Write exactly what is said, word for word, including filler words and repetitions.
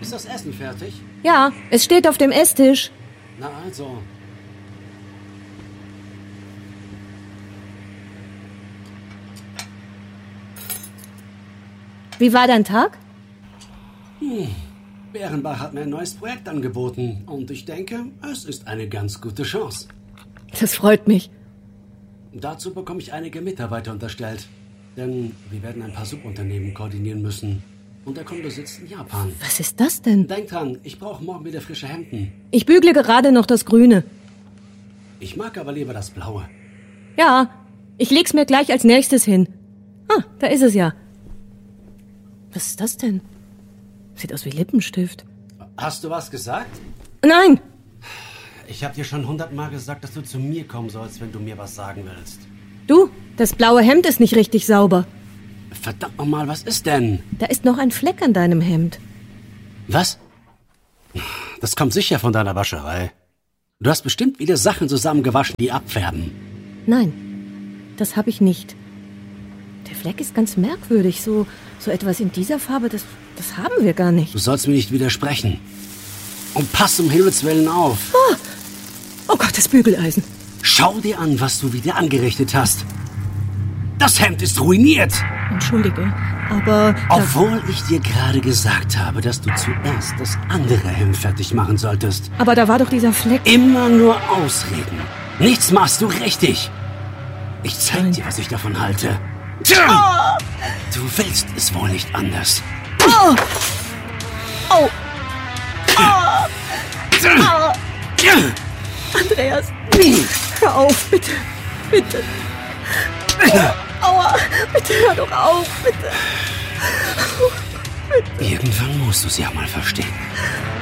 Ist das Essen fertig? Ja, es steht auf dem Esstisch. Na also. Wie war dein Tag? Hm. Bärenbach hat mir ein neues Projekt angeboten. Und ich denke, es ist eine ganz gute Chance. Das freut mich. Dazu bekomme ich einige Mitarbeiter unterstellt. Denn wir werden ein paar Subunternehmen koordinieren müssen. Und der Kunde sitzt in Japan. Was ist das denn? Denk dran, ich brauche morgen wieder frische Hemden. Ich bügle gerade noch das Grüne. Ich mag aber lieber das Blaue. Ja, ich leg's mir gleich als nächstes hin. Ah, da ist es ja. Was ist das denn? Sieht aus wie Lippenstift. Hast du was gesagt? Nein! Ich habe dir schon hundertmal gesagt, dass du zu mir kommen sollst, wenn du mir was sagen willst. Du, das blaue Hemd ist nicht richtig sauber. Verdammt nochmal, was ist denn? Da ist noch ein Fleck an deinem Hemd. Was? Das kommt sicher von deiner Wascherei. Du hast bestimmt wieder Sachen zusammengewaschen, die abfärben. Nein, das habe ich nicht. Der Fleck ist ganz merkwürdig. So, so etwas in dieser Farbe, das, das haben wir gar nicht. Du sollst mir nicht widersprechen. Und pass um Himmels Willen auf. Oh, oh Gott, das Bügeleisen. Schau dir an, was du wieder angerichtet hast. Das Hemd ist ruiniert. Entschuldige, aber... Obwohl ich dir gerade gesagt habe, dass du zuerst das andere Hemd fertig machen solltest. Aber da war doch dieser Fleck. Immer nur Ausreden. Nichts machst du richtig. Ich zeig Nein. dir, was ich davon halte. Oh. Du willst es wohl nicht anders. Oh! Oh! Oh! Oh. Andreas, hör auf, bitte. Bitte. Oh, aua, bitte hör doch auf, bitte. Irgendwann musst du es ja mal verstehen.